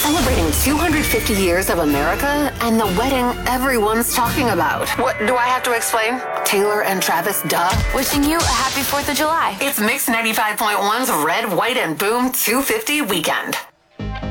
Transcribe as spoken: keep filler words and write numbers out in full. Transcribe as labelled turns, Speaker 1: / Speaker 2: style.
Speaker 1: celebrating two hundred fifty years of America and the wedding everyone's talking about. What, do I have to explain? Taylor and Travis, duh.
Speaker 2: Wishing you a happy fourth of July.
Speaker 1: It's Mix ninety-five point one's Red, White, and Boom two fifty weekend.